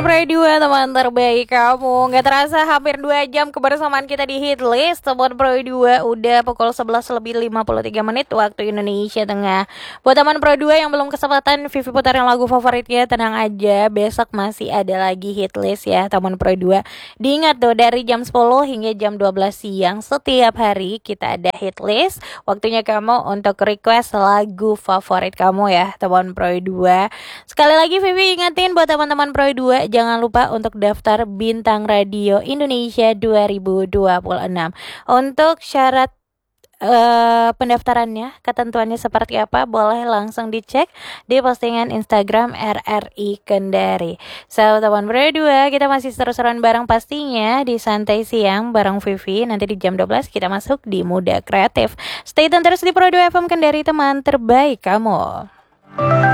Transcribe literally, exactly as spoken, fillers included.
Pro dua teman terbaik kamu. Gak terasa hampir dua jam kebersamaan kita di hit list. Teman Pro dua udah pukul sebelas lebih lima puluh tiga menit waktu Indonesia Tengah. Buat teman Pro dua yang belum kesempatan Vivi putarin lagu favoritnya, tenang aja, besok masih ada lagi hit list ya teman Pro dua. Diingat tuh, dari jam sepuluh hingga jam dua belas siang setiap hari kita ada hit list. Waktunya kamu untuk request lagu favorit kamu ya teman Pro dua. Sekali lagi Vivi ingetin buat teman-teman Pro dua, jangan lupa untuk daftar Bintang Radio Indonesia dua ribu dua puluh enam. Untuk syarat uh, pendaftarannya, ketentuannya seperti apa, boleh langsung dicek di postingan Instagram R R I Kendari. So, teman Pro dua, kita masih seru-seruan bareng pastinya di Santai Siang bareng Vivi. Nanti di jam dua belas kita masuk di Muda Kreatif. Stay tune terus di Pro dua F M Kendari, teman terbaik kamu.